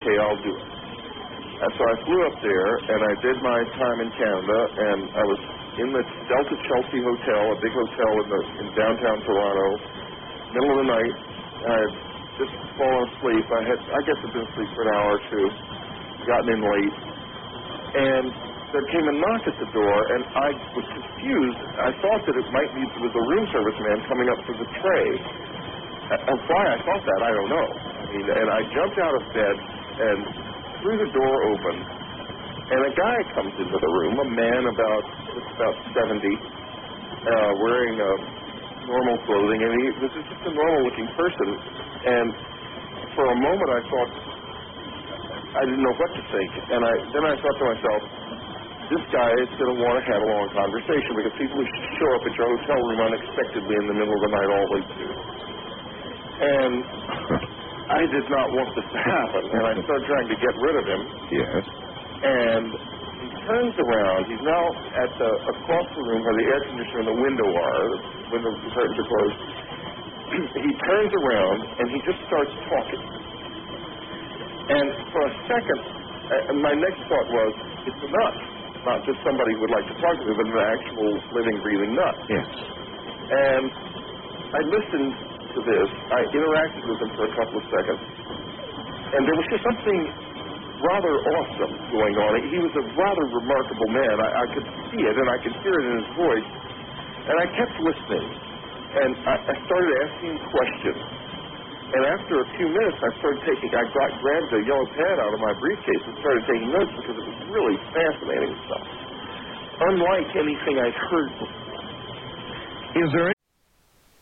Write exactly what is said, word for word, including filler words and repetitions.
okay, I'll do it. And so I flew up there, and I did my time in Canada, and I was in the Delta Chelsea Hotel, a big hotel in, the, in downtown Toronto, middle of the night. I had just fallen asleep. I had, I guess I'd been asleep for an hour or two, gotten in late, and there came a knock at the door, and I was confused. I thought that it might be it was a room service man coming up for the tray. And why I thought that, I don't know. I mean, and I jumped out of bed and threw the door open, and a guy comes into the room, a man about just about seventy, uh, wearing uh, normal clothing, and he was just a normal-looking person. And for a moment, I thought I didn't know what to think, and I then I thought to myself, this guy is going to want to have a long conversation because people who show up at your hotel room unexpectedly in the middle of the night always do. And I did not want this to happen, and I started trying to get rid of him. Yes. And he turns around. He's now at the across the room where the air conditioner and the window are. The window curtains are closed. He turns around, and he just starts talking. And for a second, uh, my next thought was, it's a nut. Not just somebody who would like to talk to me, but an actual living, breathing nut. Yes. And I listened to this. I interacted with him for a couple of seconds. And there was just something rather awesome going on. He was a rather remarkable man. I, I could see it, and I could hear it in his voice. And I kept listening. And I, I started asking questions. And after a few minutes, I started taking, I got, grabbed a yellow pad out of my briefcase and started taking notes because it was really fascinating stuff. Unlike anything I'd heard before. Is there